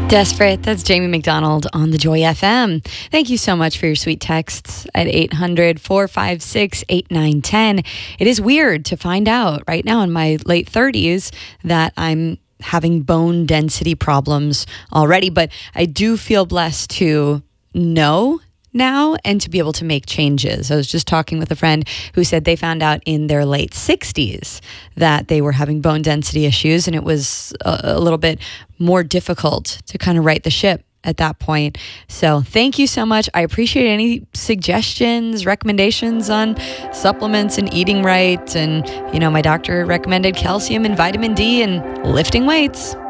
Desperate. That's Jamie McDonald on the Joy FM. Thank you so much for your sweet texts at 800-456-8910. It is weird to find out right now in my late 30s that I'm having bone density problems already, but I do feel blessed to know now and to be able to make changes. I was just talking with a friend who said they found out in their late 60s that they were having bone density issues, and it was a little bit more difficult to kind of right the ship at that point. So thank you so much. I appreciate any suggestions, recommendations on supplements and eating right. And, my doctor recommended calcium and vitamin D and lifting weights.